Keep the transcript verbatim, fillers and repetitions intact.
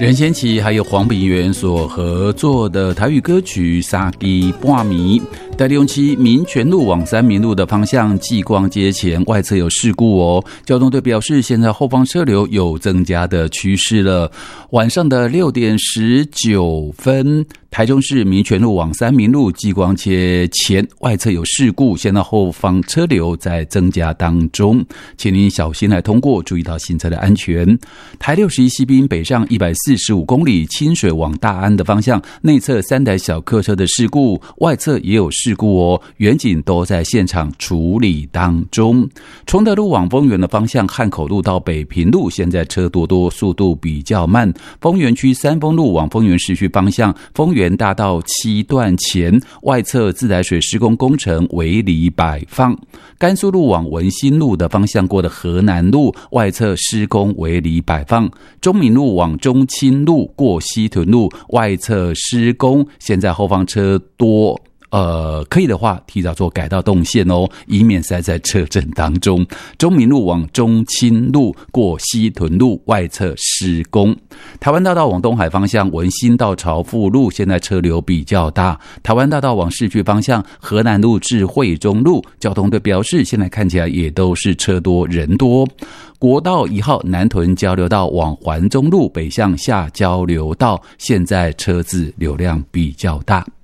任贤齐还有黄品源所合作的台语歌曲《三更半暝》，在利用期民权路往三民路的方向继光街前外侧有事故哦，交通队表示现在后方车流有增加的趋势了。晚上的六点十九分，台中市民权路往三民路继光街前外侧有事故，现在后方车流在增加当中，请您小心来通过，注意到行车的安全。台六十一西滨北上一百四十五公里，清水往大安的方向内侧三台小客车的事故，外侧也有事故哦，远警都在现场处理当中。崇德路往丰原的方向汉口路到北平路现在车多多，速度比较慢。丰原区三丰路往丰原市区方向丰原大道七段前外侧自来水施工工程围篱摆放。甘肃路往文心路的方向过的河南路外侧施工围篱摆放。中民路往中清路过西屯路外侧施工，现在后方车多，呃，可以的话提早做改道动线哦，以免塞在车阵当中。中民路往中清路过西屯路外侧施工。台湾大道往东海方向文心到朝富路现在车流比较大。台湾大道往市区方向河南路至惠中路，交通队表示现在看起来也都是车多人多。国道一号南屯交流道往环中路北向下交流道，现在车子流量比较大。